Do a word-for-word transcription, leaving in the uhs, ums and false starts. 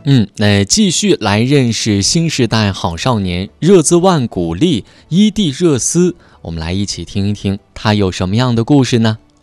嗯，那继续来认识新时代好少年热兹万古力伊蒂热斯，我们来一起听一听他有什么样的故事呢？